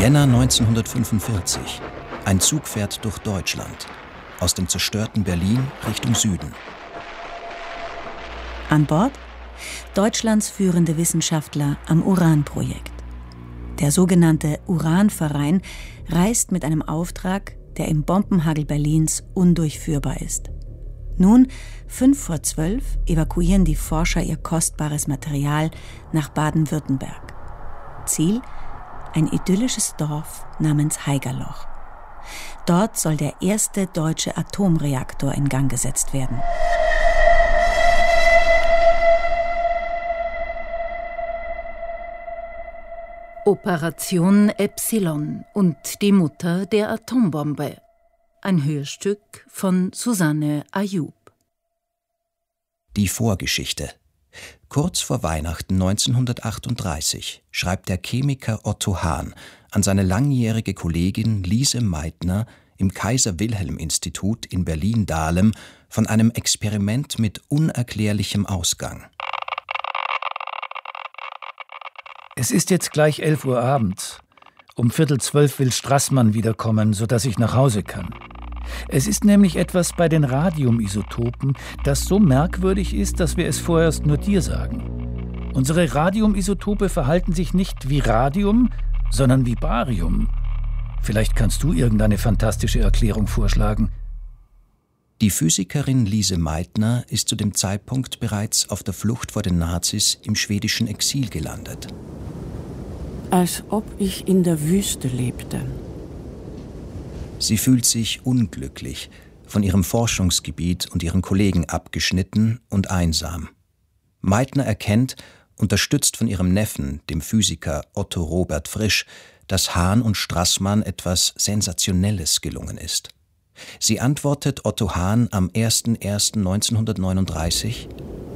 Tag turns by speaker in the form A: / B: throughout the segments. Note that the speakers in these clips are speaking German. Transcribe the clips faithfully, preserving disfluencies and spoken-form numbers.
A: Jänner neunzehnhundertfünfundvierzig. Ein Zug fährt durch Deutschland. Aus dem zerstörten Berlin Richtung Süden.
B: An Bord Deutschlands führende Wissenschaftler am Uranprojekt. Der sogenannte Uranverein reist mit einem Auftrag, der im Bombenhagel Berlins undurchführbar ist. Nun, fünf vor zwölf, evakuieren die Forscher ihr kostbares Material nach Baden-Württemberg. Ziel: ein idyllisches Dorf namens Haigerloch. Dort soll der erste deutsche Atomreaktor in Gang gesetzt werden.
C: Operation Epsilon und die Mutter der Atombombe. Ein Hörstück von Susanne Ayub.
A: Die Vorgeschichte. Kurz vor Weihnachten neunzehnhundertachtunddreißig schreibt der Chemiker Otto Hahn an seine langjährige Kollegin Lise Meitner im Kaiser-Wilhelm-Institut in Berlin-Dahlem von einem Experiment mit unerklärlichem Ausgang.
D: Es ist jetzt gleich elf Uhr abends. Um Viertel zwölf will Straßmann wiederkommen, sodass ich nach Hause kann. Es ist nämlich etwas bei den Radiumisotopen, das so merkwürdig ist, dass wir es vorerst nur dir sagen. Unsere Radiumisotope verhalten sich nicht wie Radium, sondern wie Barium. Vielleicht kannst du irgendeine fantastische Erklärung vorschlagen.
A: Die Physikerin Lise Meitner ist zu dem Zeitpunkt bereits auf der Flucht vor den Nazis im schwedischen Exil gelandet.
E: Als ob ich in der Wüste lebte.
A: Sie fühlt sich unglücklich, von ihrem Forschungsgebiet und ihren Kollegen abgeschnitten und einsam. Meitner erkennt, unterstützt von ihrem Neffen, dem Physiker Otto Robert Frisch, dass Hahn und Straßmann etwas Sensationelles gelungen ist. Sie antwortet Otto Hahn am ersten ersten neunzehnhundertneununddreißig: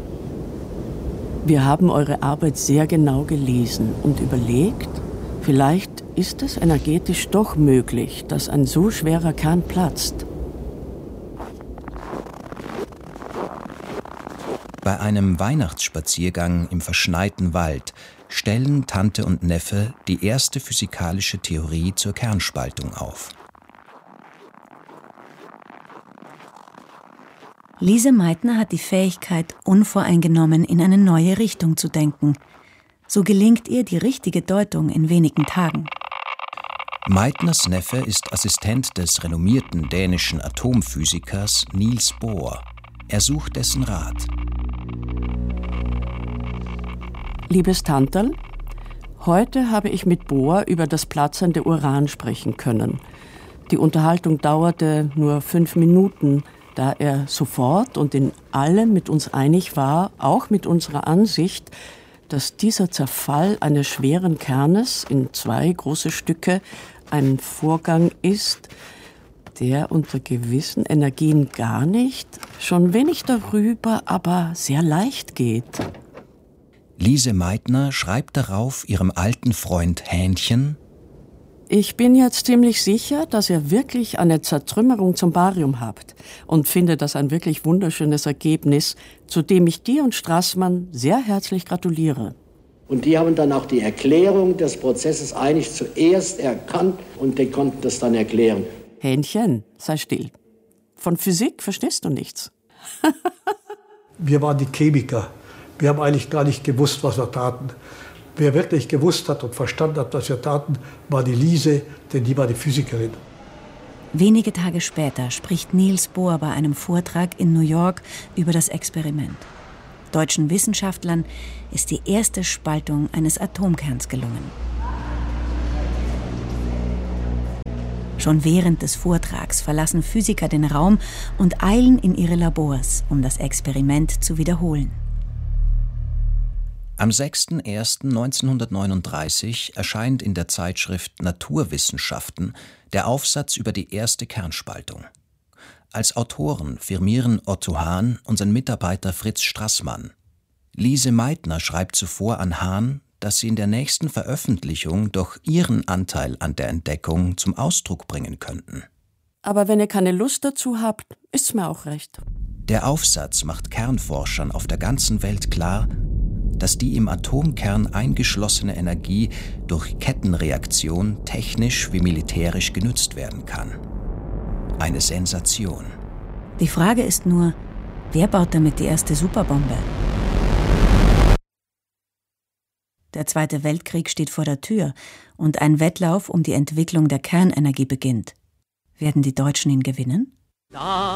E: Wir haben eure Arbeit sehr genau gelesen und überlegt, vielleicht ist es energetisch doch möglich, dass ein so schwerer Kern platzt.
A: Bei einem Weihnachtsspaziergang im verschneiten Wald stellen Tante und Neffe die erste physikalische Theorie zur Kernspaltung auf.
B: Lise Meitner hat die Fähigkeit, unvoreingenommen in eine neue Richtung zu denken. So gelingt ihr die richtige Deutung in wenigen Tagen.
A: Meitners Neffe ist Assistent des renommierten dänischen Atomphysikers Niels Bohr. Er sucht dessen Rat.
E: Liebes Tanterl, heute habe ich mit Bohr über das platzende Uran sprechen können. Die Unterhaltung dauerte nur fünf Minuten, da er sofort und in allem mit uns einig war, auch mit unserer Ansicht, dass dieser Zerfall eines schweren Kernes in zwei große Stücke ein Vorgang ist, der unter gewissen Energien gar nicht, schon wenig darüber, aber sehr leicht geht.
A: Lise Meitner schreibt darauf ihrem alten Freund Hähnchen:
E: Ich bin jetzt ziemlich sicher, dass ihr wirklich eine Zertrümmerung zum Barium habt und finde das ein wirklich wunderschönes Ergebnis, zu dem ich dir und Straßmann sehr herzlich gratuliere.
F: Und die haben dann auch die Erklärung des Prozesses eigentlich zuerst erkannt und die konnten das dann erklären.
E: Hähnchen, sei still. Von Physik verstehst du nichts.
G: Wir waren die Chemiker. Wir haben eigentlich gar nicht gewusst, was wir taten. Wer wirklich gewusst hat und verstanden hat, was wir taten, war die Lise, denn die war die Physikerin.
B: Wenige Tage später spricht Niels Bohr bei einem Vortrag in New York über das Experiment. Deutschen Wissenschaftlern ist die erste Spaltung eines Atomkerns gelungen. Schon während des Vortrags verlassen Physiker den Raum und eilen in ihre Labors, um das Experiment zu wiederholen.
A: Am sechsten ersten neunzehnhundertneununddreißig erscheint in der Zeitschrift Naturwissenschaften der Aufsatz über die erste Kernspaltung. Als Autoren firmieren Otto Hahn und sein Mitarbeiter Fritz Straßmann. Lise Meitner schreibt zuvor an Hahn, dass sie in der nächsten Veröffentlichung doch ihren Anteil an der Entdeckung zum Ausdruck bringen könnten.
E: Aber wenn ihr keine Lust dazu habt, ist's mir auch recht.
A: Der Aufsatz macht Kernforschern auf der ganzen Welt klar, dass die im Atomkern eingeschlossene Energie durch Kettenreaktion technisch wie militärisch genützt werden kann. Eine Sensation.
B: Die Frage ist nur, wer baut damit die erste Superbombe? Der Zweite Weltkrieg steht vor der Tür und ein Wettlauf um die Entwicklung der Kernenergie beginnt. Werden die Deutschen ihn gewinnen?